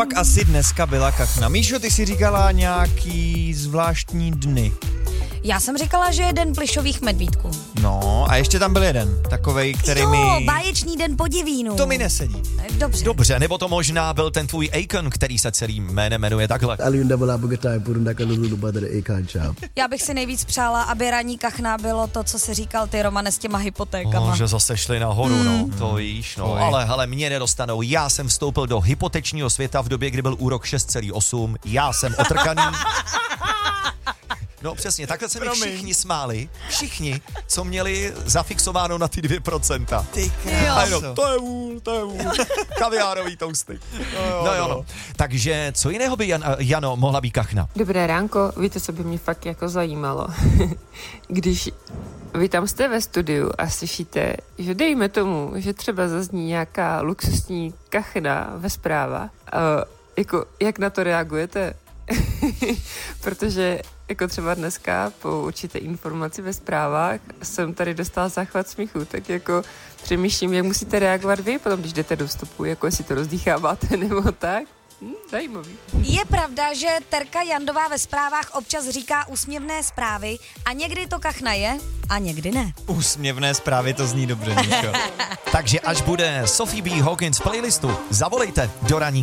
Pak asi dneska byla kachna. Míšo, ty si říkala nějaký zvláštní dny. Já jsem říkala, že je den plišových medvídků. No a ještě tam byl jeden, takovej, který báječný den podivínu. To mi nesedí. Dobře, nebo to možná byl ten tvůj Akon, který se celým jménem jmenuje takhle. Já bych si nejvíc přála, aby ranní kachna bylo to, co si říkal ty, Romane, s těma hypotékama. Že zase šli nahoru, no, to víš, no. Ale hele, mě nedostanou. Já jsem vstoupil do hypotečního světa v době, kdy byl úrok 6,8. Já jsem otrkaný. No přesně, takhle se mi všichni smáli. Všichni, co měli zafixováno na ty 2%. Ty kráso. To je vůl. Kaviárový toasty. No jo. Takže co jiného by, Jano, mohla být kachna? Dobré ránko, víte, co by mě fakt jako zajímalo. Když vy tam jste ve studiu a slyšíte, že dejme tomu, že třeba zazní nějaká luxusní kachna ve zprávách, jako jak na to reagujete? Protože jako třeba dneska po určité informaci ve zprávách jsem tady dostala záchvat smíchu, tak jako přemýšlím, jak musíte reagovat vy potom, když jdete do vstupu, jako jestli to rozdýcháváte nebo tak. Zajímavý. Je pravda, že Terka Jandová ve zprávách občas říká úsměvné zprávy a někdy to kachna je a někdy ne. Úsměvné zprávy, to zní dobře, Míšo. Takže až bude Sophie B. Hawkins v playlistu, zavolejte do ranní